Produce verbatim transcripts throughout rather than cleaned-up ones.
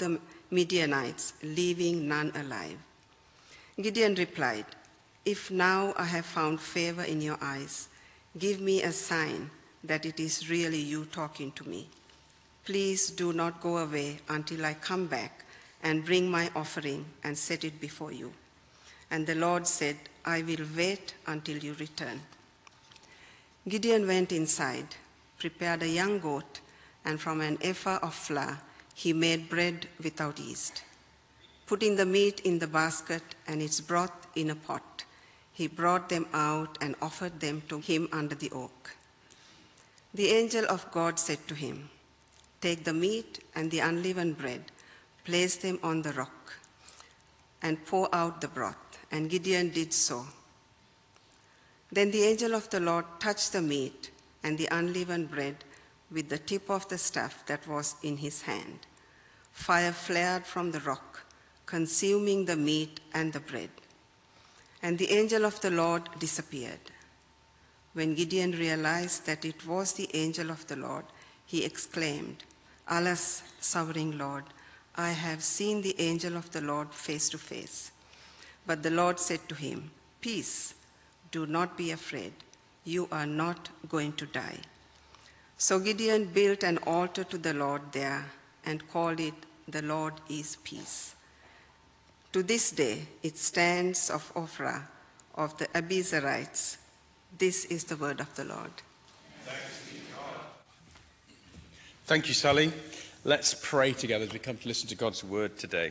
the Midianites, leaving none alive. Gideon replied, "If now I have found favor in your eyes, give me a sign that it is really you talking to me. Please do not go away until I come back and bring my offering and set it before you." And the Lord said, "I will wait until you return." Gideon went inside, prepared a young goat, and from an ephah of flour he made bread without yeast. Putting the meat in the basket and its broth in a pot, he brought them out and offered them to him under the oak. The angel of God said to him, "Take the meat and the unleavened bread, place them on the rock, and pour out the broth." And Gideon did so. Then the angel of the Lord touched the meat and the unleavened bread with the tip of the staff that was in his hand. Fire flared from the rock, consuming the meat and the bread. And the angel of the Lord disappeared. When Gideon realized that it was the angel of the Lord, he exclaimed, "Alas, sovereign Lord, I have seen the angel of the Lord face to face." But the Lord said to him, "Peace, do not be afraid. You are not going to die." So Gideon built an altar to the Lord there and called it, "The Lord is Peace." To this day, it stands of Ophrah of the Abiezrites. This is the word of the Lord. Thanks be to God. Thank you, Sally. Let's pray together as we come to listen to God's word today.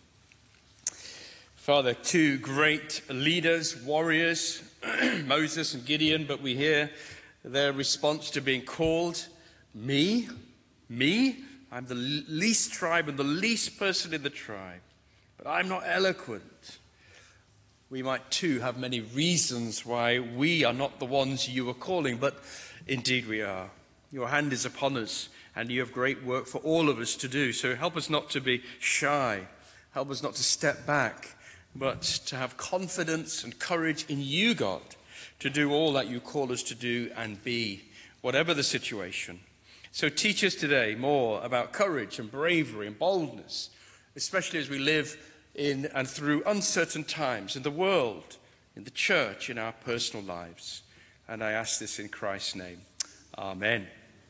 Father, two great leaders, warriors, Moses and Gideon, but we hear their response to being called. Me? Me? I'm the least tribe and the least person in the tribe, but I'm not eloquent. We might too have many reasons why we are not the ones you are calling, but indeed we are. Your hand is upon us, and you have great work for all of us to do. So help us not to be shy. Help us not to step back, but to have confidence and courage in you, God, to do all that you call us to do and be, whatever the situation. So teach us today more about courage and bravery and boldness, especially as we live in and through uncertain times in the world, in the church, in our personal lives. And I ask this in Christ's name. Amen.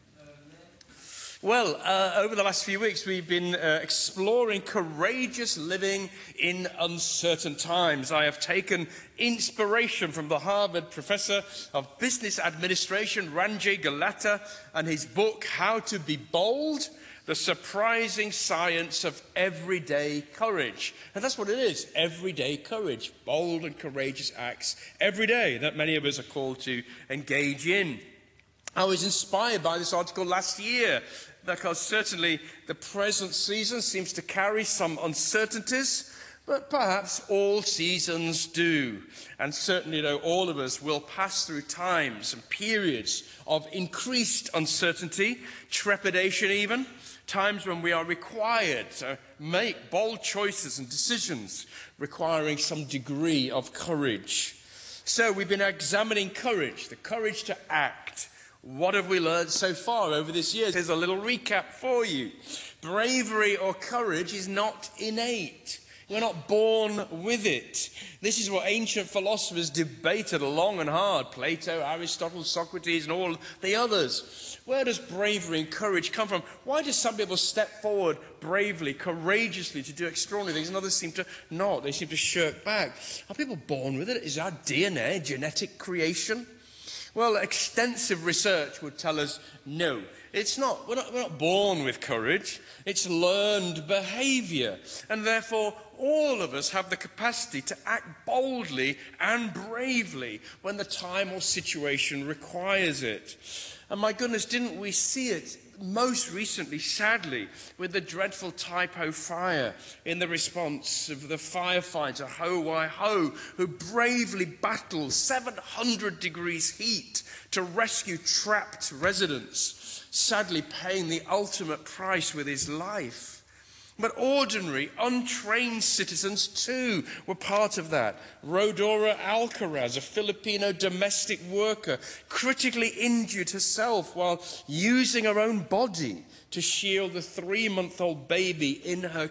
Well, uh, over the last few weeks, we've been uh, exploring courageous living in uncertain times. I have taken inspiration from the Harvard professor of business administration, Ranjay Galata, and his book, How to Be Bold, The Surprising Science of Everyday Courage. And that's what it is, everyday courage, bold and courageous acts every day that many of us are called to engage in. I was inspired by this article last year because certainly the present season seems to carry some uncertainties, but perhaps all seasons do. And certainly, though, all of us will pass through times and periods of increased uncertainty, trepidation even, times when we are required to make bold choices and decisions requiring some degree of courage. So we've been examining courage, the courage to act. What have we learned so far over this year? Here's a little recap for you. Bravery or courage is not innate. We're not born with it. This is what ancient philosophers debated long and hard. Plato, Aristotle, Socrates, and all the others. Where does bravery and courage come from? Why do some people step forward bravely, courageously to do extraordinary things, and others seem to not? They seem to shirk back. Are people born with it? Is our D N A genetic creation? Well, extensive research would tell us no. It's not. We're not, we're not born with courage. It's learned behavior. And therefore, all of us have the capacity to act boldly and bravely when the time or situation requires it. And my goodness, didn't we see it most recently, sadly, with the dreadful Taipo fire in the response of the firefighter Ho Wai Ho, who bravely battled seven hundred degrees heat to rescue trapped residents, sadly paying the ultimate price with his life. But ordinary, untrained citizens too were part of that. Rodora Alcaraz, a Filipino domestic worker, critically injured herself while using her own body to shield the three-month-old baby in her